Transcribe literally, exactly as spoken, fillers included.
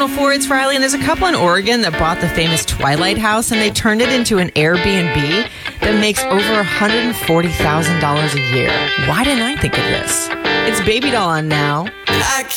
for, it's Riley, and there's a couple in Oregon that bought the famous Twilight House, and they turned it into an Airbnb that makes over one hundred forty thousand dollars a year. Why didn't I think of this? It's Baby Doll on now. I